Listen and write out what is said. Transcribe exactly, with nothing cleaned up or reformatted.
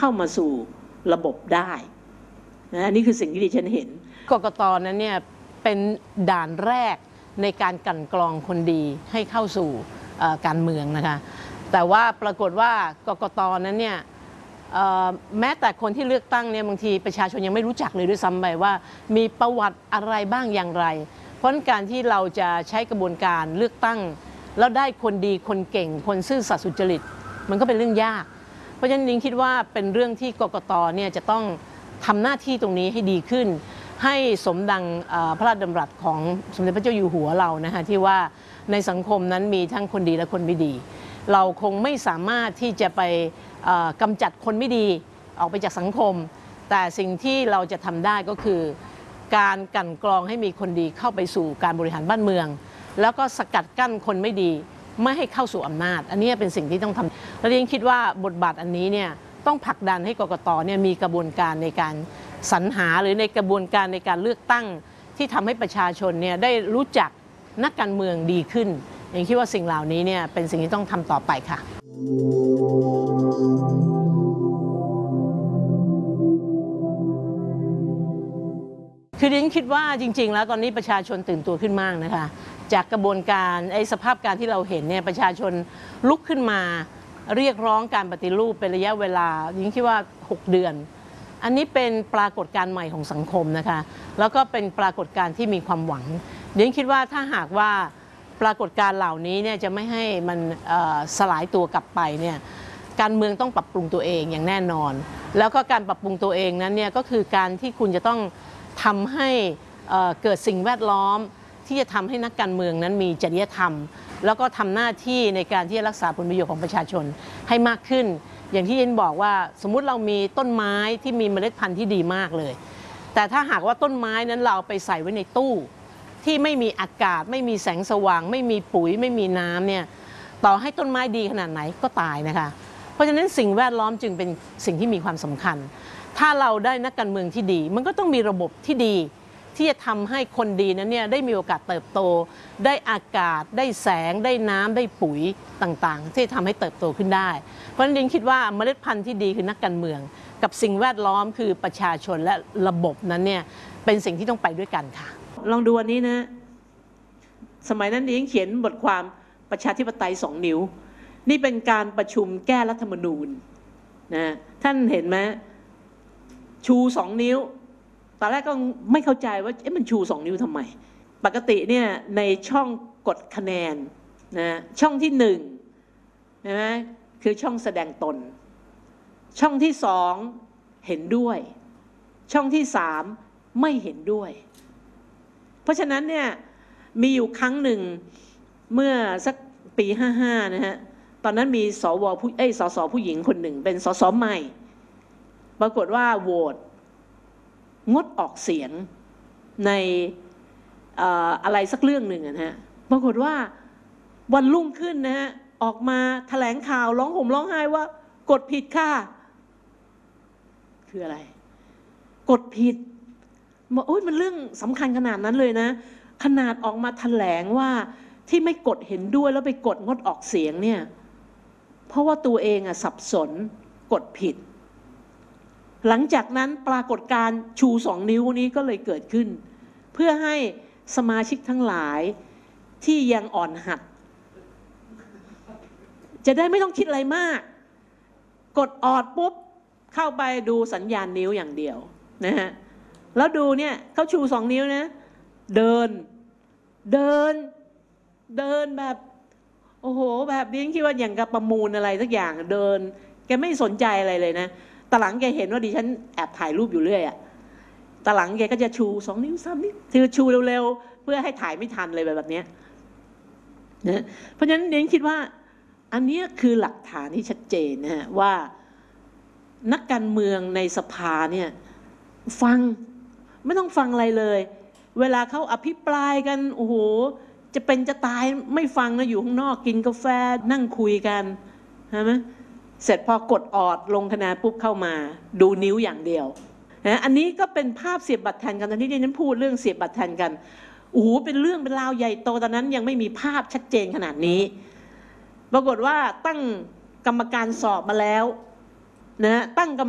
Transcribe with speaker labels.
Speaker 1: เข้ามาสู่ระบบได้นะอันนี้คือสิ่งที่ดิฉันเห็น
Speaker 2: กกต.นั้นเนี่ยเป็นด่านแรกในการกลั่นกรองคนดีให้เข้าสู่การเมืองนะคะแต่ว่าปรากฏว่ากกต.นั้นเนี่ยแม้แต่คนที่เลือกตั้งเนี่ยบางทีประชาชนยังไม่รู้จักเลยด้วยซ้ำไปว่ามีประวัติอะไรบ้างอย่างไรเพราะการที่เราจะใช้กระบวนการเลือกตั้งแล้วได้คนดีคนเก่งคนซื่อสัตย์สุจริตมันก็เป็นเรื่องยากเพราะฉะนั้นนิ้งคิดว่าเป็นเรื่องที่กกต.เนี่ยจะต้องทำหน้าที่ตรงนี้ให้ดีขึ้นให้สมดังพระราชดำรัสของสมเด็จพระเจ้าอยู่หัวเรานะคะที่ว่าในสังคมนั้นมีทั้งคนดีและคนไม่ดีเราคงไม่สามารถที่จะไปกำจัดคนไม่ดีออกไปจากสังคมแต่สิ่งที่เราจะทำได้ก็คือการกลั่นกรองให้มีคนดีเข้าไปสู่การบริหารบ้านเมืองแล้วก็สกัดกั้นคนไม่ดีไม่ให้เข้าสู่อำนาจอันนี้เป็นสิ่งที่ต้องทำและยังคิดว่าบทบาทอันนี้เนี่ยต้องผลักดันให้กกต.เนี่ยมีกระบวนการในการสรรหาหรือในกระบวนการในการเลือกตั้งที่ทำให้ประชาชนเนี่ยได้รู้จักนักการเมืองดีขึ้นยังคิดว่าสิ่งเหล่านี้เนี่ยเป็นสิ่งที่ต้องทำต่อไปค่ะคือดิฉันคิดว่าจริงๆแล้วตอนนี้ประชาชนตื่นตัวขึ้นมากนะคะจากกระบวนการไอ้สภาพการที่เราเห็นเนี่ยประชาชนลุกขึ้นมาเรียกร้องการปฏิรูปเป็นระยะเวลาดิฉันคิดว่าหกเดือนอันนี้เป็นปรากฏการณ์ใหม่ของสังคมนะคะแล้วก็เป็นปรากฏการณ์ที่มีความหวังดิฉันคิดว่าถ้าหากว่าปรากฏการณ์เหล่านี้เนี่ยจะไม่ให้มันสลายตัวกลับไปเนี่ยการเมืองต้องปรับปรุงตัวเองอย่างแน่นอนแล้วก็การปรับปรุงตัวเองนั้นเนี่ยก็คือการที่คุณจะต้องทำให้เกิดสิ่งแวดล้อมที่จะทำให้นักการเมืองนั้นมีจริยธรรมแล้วก็ทำหน้าที่ในการที่จะรักษาผลประโยชน์ของประชาชนให้มากขึ้นอย่างที่เอ็นบอกว่าสมมุติเรามีต้นไม้ที่มีเมล็ดพันธุ์ที่ดีมากเลยแต่ถ้าหากว่าต้นไม้นั้นเราไปใส่ไว้ในตู้ที่ไม่มีอากาศไม่มีแสงสว่างไม่มีปุ๋ยไม่มีน้ำเนี่ยต่อให้ต้นไม้ดีขนาดไหนก็ตายนะคะเพราะฉะนั้นสิ่งแวดล้อมจึงเป็นสิ่งที่มีความสำคัญถ้าเราได้นักการเมืองที่ดีมันก็ต้องมีระบบที่ดีที่จะทำให้คนดีนั้นเนี่ยได้มีโอกาสเติบโตได้อากาศได้แสงได้น้ำได้ปุ๋ยต่างๆที่ทำให้เติบโตขึ้นได้เพราะฉะนั้นดิฉันคิดว่าเมล็ดพันธุ์ที่ดีคือนักการเมืองกับสิ่งแวดล้อมคือประชาชนและระบบนั้นเนี่ยเป็นสิ่งที่ต้องไปด้วยกันค่ะ
Speaker 1: ลองดูอันนี้นะสมัยนั้นดิฉันเขียนบทความประชาธิปไตยสองนิ้วนี่เป็นการประชุมแก้รัฐธรรมนูญนะท่านเห็นไหมชูสองนิ้วตอนแรกก็ไม่เข้าใจว่าเอ๊ะมันชูสองนิ้วทำไมปกติเนี่ยในช่องกดคะแนนนะช่องที่หนึ่งใช่ไหมคือช่องแสดงตนช่องที่สองเห็นด้วยช่องที่สามไม่เห็นด้วยเพราะฉะนั้นเนี่ยมีอยู่ครั้งหนึ่งเมื่อสักปีห้าห้านะฮะตอนนั้นมีสวผู้เอ้ยสสผู้หญิงคนหนึ่งเป็นสสใหม่ปรากฏว่าโหวตงดออกเสียงในอะไรสักเรื่องหนึ่งนะฮะปรากฏว่าวันรุ่งขึ้นนะฮะออกมาแถลงข่าวร้องห่มร้องไห้ว่ากดผิดค่ะคืออะไรกดผิดบอกโอ๊ยมันเรื่องสำคัญขนาดนั้นเลยนะขนาดออกมาแถลงว่าที่ไม่กดเห็นด้วยแล้วไปกดงดออกเสียงเนี่ยเพราะว่าตัวเองอะสับสนกดผิดหลังจากนั้นปรากฏการณ์ชูสองนิ้วนี้ก็เลยเกิดขึ้นเพื่อให้สมาชิกทั้งหลายที่ยังอ่อนหัดจะได้ไม่ต้องคิดอะไรมากกดออดปุ๊บเข้าไปดูสัญญาณนิ้วอย่างเดียวนะฮะแล้วดูเนี่ยเขาชูสองนิ้วนะเดินเดินเดินแบบโอ้โหแบบนี้คิดว่าอย่างกับประมูลอะไรสักอย่างเดินแกไม่สนใจอะไรเลยนะตาหลังแกเห็นว่าดิฉันแอบถ่ายรูปอยู่เรื่อยอะตาหลังแกก็จะชูสองนิ้วสามนิ้วคือชูเร็วๆเพื่อให้ถ่ายไม่ทันเลยแบบนี้นะเพราะฉะนั้นดิฉันคิดว่าอันนี้คือหลักฐานที่ชัดเจนนะฮะว่านักการเมืองในสภาเนี่ยฟังไม่ต้องฟังอะไรเลยเวลาเขาอภิปรายกันโอ้โหจะเป็นจะตายไม่ฟังนะอยู่ข้างนอกกินกาแฟนั่งคุยกันใช่ไหมเสร็จพอกดออดลงคะแนนปุ๊บเข้ามาดูนิ้วอย่างเดียวนะอันนี้ก็เป็นภาพเสียบบัตรแทนกันตอนที่ดิฉันพูดเรื่องเสียบบัตรแทนกันโอ้โหเป็นเรื่องเป็นราวใหญ่โตตอนนั้นยังไม่มีภาพชัดเจนขนาดนี้ปรากฏว่าตั้งกรรมการสอบมาแล้วนะตั้งกรรม